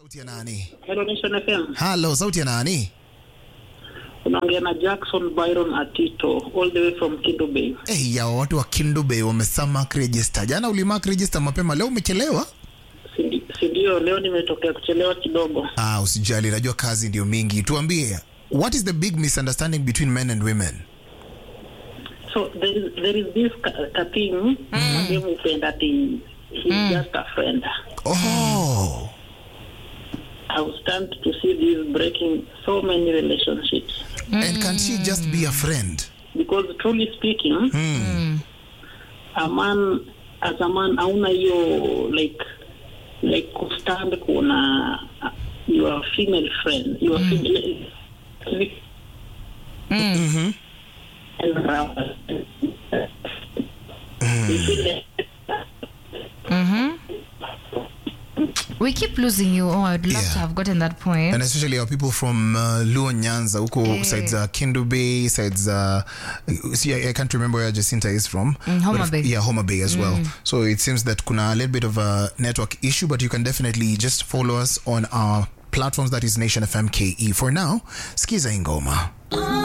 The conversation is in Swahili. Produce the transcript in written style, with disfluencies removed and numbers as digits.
Sauti ya nani? Hello Nation FM. Hello, sauti ya nani? Unaongea na Jackson Byron Atito all the way from Kindu Bay. Ya watu wa Kindu Bay wamesamark register. Jana ulimark register mapema, leo umechelewa? Sindio, leo nimetokea kuchelewa kidogo. Usijali, najua kazi ndio mingi. Tuambie, what is the big misunderstanding between men and women? So there is this thing, mademu upenda ati he's just a friend. Oh. I was stunned to see this breaking so many relationships. And can she just be a friend? Because truly speaking, a man, hauna hiyo like kustand kuna your female friend, your female We keep losing you. I'd love to have gotten that point. And especially our people from Luo Nyanza, huko sides Kindu Bay, sides I can't remember where Jacinta is from. Homa Bay. Yeah, Homa Bay as well. So it seems that kuna a little bit of a network issue, but you can definitely just follow us on our platforms, that is Nation FM KE. For now, skiza ingoma.